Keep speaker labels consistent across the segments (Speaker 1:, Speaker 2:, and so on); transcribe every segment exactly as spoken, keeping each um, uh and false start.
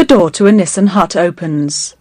Speaker 1: door to a Nissan hut opens.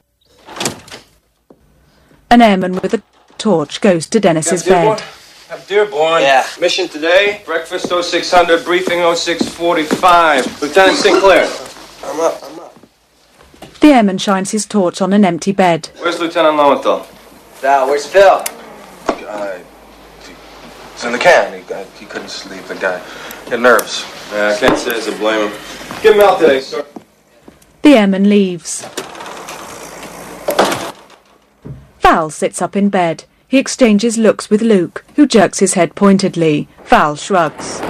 Speaker 1: An airman with a torch goes to Dennis's bed.
Speaker 2: Dearborn.
Speaker 3: Yeah.
Speaker 2: Mission today, breakfast oh six hundred, briefing oh six forty-five. Lieutenant Sinclair.
Speaker 3: I'm up, I'm up.
Speaker 1: The airman shines his torch on an empty bed.
Speaker 2: Where's Lieutenant Lowenthal?
Speaker 3: Val, where's Phil?
Speaker 4: Uh, he's in the can. He, uh, he couldn't sleep. The guy he had nerves.
Speaker 2: Yeah, I can't say as I blame him. Get him out today, sir.
Speaker 1: The airman leaves. Val sits up in bed. He exchanges looks with Luke, who jerks his head pointedly. Val shrugs.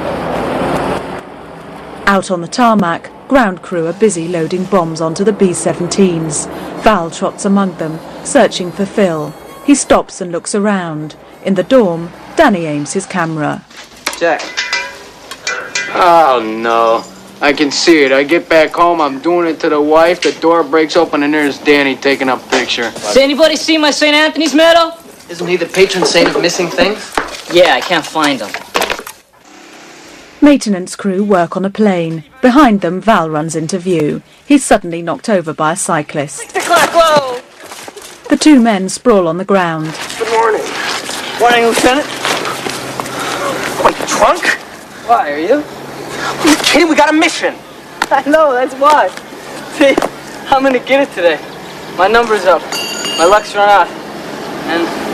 Speaker 1: Out on the tarmac, ground crew are busy loading bombs onto the B seventeens. Val trots among them, searching for Phil. He stops and looks around. In the dorm, Danny aims his camera.
Speaker 3: Jack.
Speaker 5: Oh, no. I can see it. I get back home, I'm doing it to the wife, the door breaks open, and there's Danny taking a picture.
Speaker 6: Does anybody see my Saint Anthony's medal?
Speaker 3: Isn't he the patron saint of missing things?
Speaker 6: Yeah, I can't find him.
Speaker 1: Maintenance crew work on a plane. Behind them, Val runs into view. He's suddenly knocked over by a cyclist.
Speaker 6: Six o'clock, whoa!
Speaker 1: The two men sprawl on the ground.
Speaker 3: Good morning.
Speaker 6: Morning, Lieutenant.
Speaker 3: What, you drunk?
Speaker 6: Why, are you?
Speaker 3: Are you kidding? We got a mission.
Speaker 6: I know, that's why. See, I'm gonna get it today. My number's up. My luck's run out. And